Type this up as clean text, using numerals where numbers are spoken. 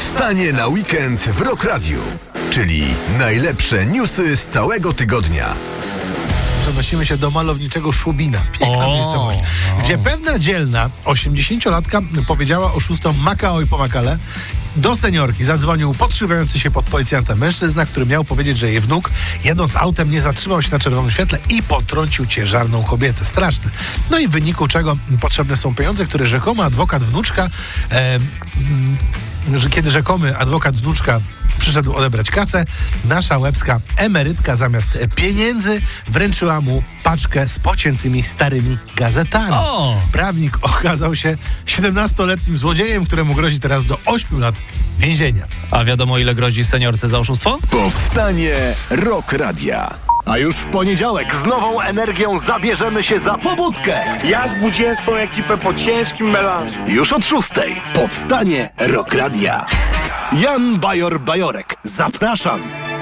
Powstanie na weekend w Rock Radio, czyli najlepsze newsy z całego tygodnia. Przenosimy się do malowniczego Szłubina, piękna miejscowość, gdzie pewna dzielna 80-latka powiedziała oszustom maka oj pomakale. Do seniorki zadzwonił podszywający się pod policjantem mężczyzna, który miał powiedzieć, że jej wnuk, jedąc autem, nie zatrzymał się na czerwonym świetle i potrącił ciężarną kobietę. Straszne. No i w wyniku czego potrzebne są pieniądze, które rzekomy adwokat wnuczka, kiedy rzekomy adwokat wnuczka przyszedł odebrać kasę, nasza łebska emerytka zamiast pieniędzy wręczyła mu paczkę z pociętymi starymi gazetami. Prawnik okazał się 17-letnim złodziejem, któremu grozi teraz do 8 lat więzienia. A wiadomo, ile grozi seniorce za oszustwo? Powstanie Rock Radia. A już w poniedziałek z nową energią zabierzemy się za pobudkę. Ja zbudziłem swoją ekipę po ciężkim melanżu. Już od 6:00. Powstanie Rock Radia. Jan Bajor-Bajorek. Zapraszam.